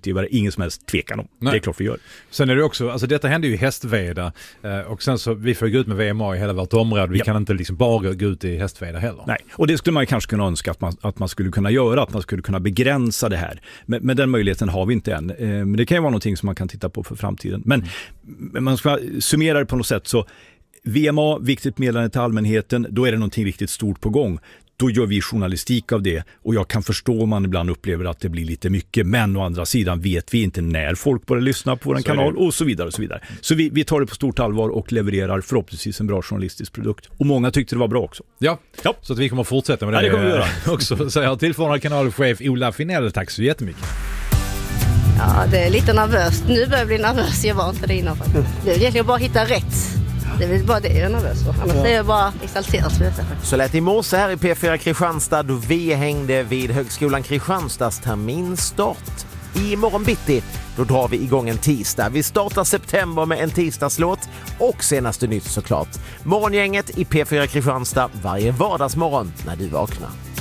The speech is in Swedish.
utgivare, ingen som helst tvekan om. Nej. Det är klart vi gör. Sen är det också, alltså detta händer ju i Hästveda och sen så vi får gå ut med VMA i hela vårt område. Vi kan inte liksom bara gå ut i Hästveda heller. Nej, och det skulle man kanske kunna önska att man skulle kunna göra, att man skulle kunna begränsa det här. Men den möjligheten har vi inte än. Men det kan ju vara någonting som man kan titta på för framtiden. Men man ska summera det på något sätt, så VMA, viktigt meddelande till allmänheten, då är det någonting riktigt stort på gång. Då gör vi journalistik av det, och jag kan förstå om man ibland upplever att det blir lite mycket, men å andra sidan vet vi inte när folk börjar lyssna på vår kanal och så vidare och så vidare. Så vi tar det på stort allvar och levererar förhoppningsvis en bra journalistisk produkt. Och många tyckte det var bra också. Ja. Så att vi kommer att fortsätta med det. Ja, det kommer vi göra. Också. Så jag har tillförordnad kanalchef Ola Finell, tack så jättemycket. Ja, det är lite nervöst. Nu börjar jag bli nervös, jag var inte det innan. Det är egentligen bara att hitta rätt. Det är bara det jag är nervös för. Annars är jag bara exalterad. Så lät i morse här i P4 Kristianstad då vi hängde vid Högskolan Kristianstads terminstart. I morgon bitti då drar vi igång en tisdag. Vi startar september med en tisdagslåt och senaste nytt såklart. Morgongänget i P4 Kristianstad varje vardagsmorgon när du vaknar.